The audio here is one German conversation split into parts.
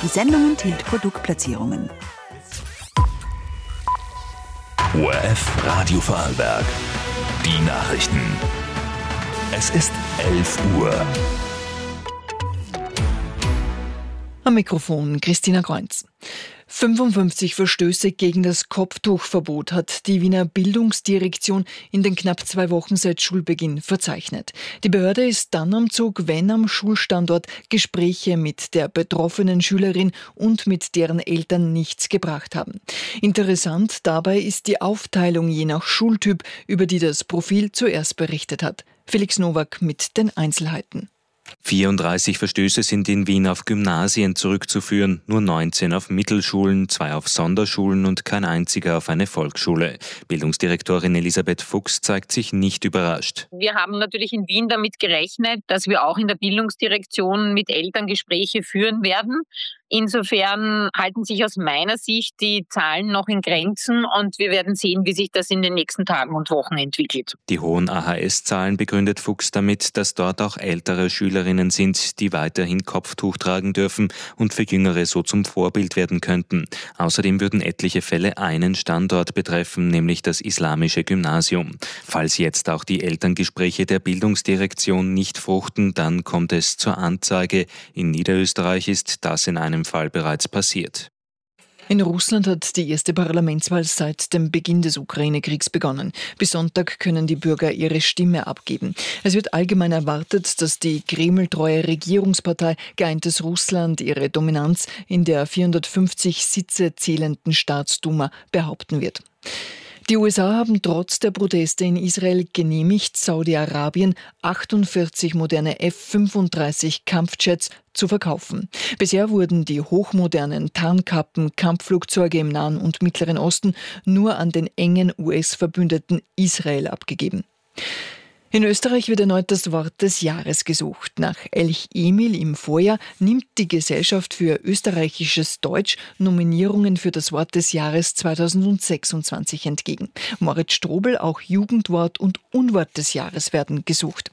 Die Sendung enthielt Produktplatzierungen. ORF Radio Vorarlberg. Die Nachrichten. Es ist 11 Uhr. Am Mikrofon Christina Kreunz. 55 Verstöße gegen das Kopftuchverbot hat die Wiener Bildungsdirektion in den knapp 2 Wochen seit Schulbeginn verzeichnet. Die Behörde ist dann am Zug, wenn am Schulstandort Gespräche mit der betroffenen Schülerin und mit deren Eltern nichts gebracht haben. Interessant dabei ist die Aufteilung je nach Schultyp, über die das Profil zuerst berichtet hat. Felix Nowak mit den Einzelheiten. 34 Verstöße sind in Wien auf Gymnasien zurückzuführen, nur 19 auf Mittelschulen, 2 auf Sonderschulen und kein einziger auf eine Volksschule. Bildungsdirektorin Elisabeth Fuchs zeigt sich nicht überrascht. Wir haben natürlich in Wien damit gerechnet, dass wir auch in der Bildungsdirektion mit Eltern Gespräche führen werden. Insofern halten sich aus meiner Sicht die Zahlen noch in Grenzen und wir werden sehen, wie sich das in den nächsten Tagen und Wochen entwickelt. Die hohen AHS-Zahlen begründet Fuchs damit, dass dort auch ältere Schülerinnen sind, die weiterhin Kopftuch tragen dürfen und für Jüngere so zum Vorbild werden könnten. Außerdem würden etliche Fälle einen Standort betreffen, nämlich das islamische Gymnasium. Falls jetzt auch die Elterngespräche der Bildungsdirektion nicht fruchten, dann kommt es zur Anzeige. In Niederösterreich ist das in einem Fall bereits passiert. In Russland hat die erste Parlamentswahl seit dem Beginn des Ukraine-Kriegs begonnen. Bis Sonntag können die Bürger ihre Stimme abgeben. Es wird allgemein erwartet, dass die Kreml-treue Regierungspartei Geeintes Russland ihre Dominanz in der 450 Sitze zählenden Staatsduma behaupten wird. Die USA haben trotz der Proteste in Israel genehmigt, Saudi-Arabien 48 moderne F-35 Kampfjets zu verkaufen. Bisher wurden die hochmodernen Tarnkappen-Kampfflugzeuge im Nahen und Mittleren Osten nur an den engen US-Verbündeten Israel abgegeben. In Österreich wird erneut das Wort des Jahres gesucht. Nach Elch Emil im Vorjahr nimmt die Gesellschaft für österreichisches Deutsch Nominierungen für das Wort des Jahres 2026 entgegen. Moritz Strobel, auch Jugendwort und Unwort des Jahres werden gesucht.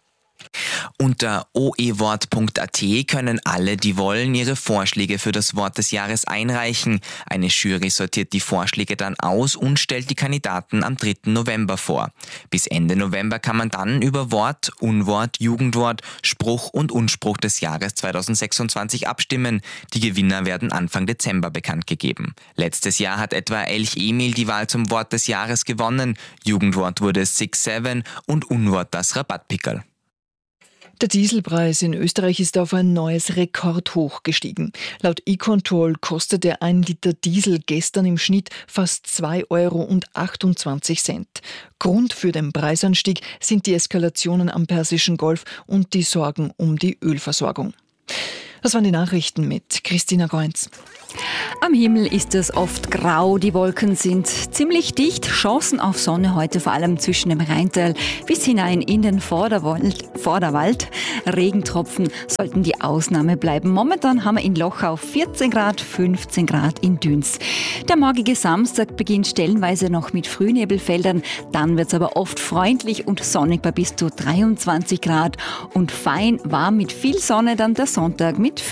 Unter oewort.at können alle, die wollen, ihre Vorschläge für das Wort des Jahres einreichen. Eine Jury sortiert die Vorschläge dann aus und stellt die Kandidaten am 3. November vor. Bis Ende November kann man dann über Wort, Unwort, Jugendwort, Spruch und Unspruch des Jahres 2026 abstimmen. Die Gewinner werden Anfang Dezember bekannt gegeben. Letztes Jahr hat etwa Elch Emil die Wahl zum Wort des Jahres gewonnen. Jugendwort wurde 6-7 und Unwort das Rabattpickerl. Der Dieselpreis in Österreich ist auf ein neues Rekordhoch gestiegen. Laut eControl kostete 1 Liter Diesel gestern im Schnitt fast 2,28 €. Grund für den Preisanstieg sind die Eskalationen am Persischen Golf und die Sorgen um die Ölversorgung. Das waren die Nachrichten mit Christina Kreunz. Am Himmel ist es oft grau, die Wolken sind ziemlich dicht, Chancen auf Sonne heute vor allem zwischen dem Rheintal bis hinein in den Vorderwald. Regentropfen sollten die Ausnahme bleiben. Momentan haben wir in Lochau 14 Grad, 15 Grad in Düns. Der morgige Samstag beginnt stellenweise noch mit Frühnebelfeldern, dann wird es aber oft freundlich und sonnig bei bis zu 23 Grad und fein warm mit viel Sonne dann der Sonntag mit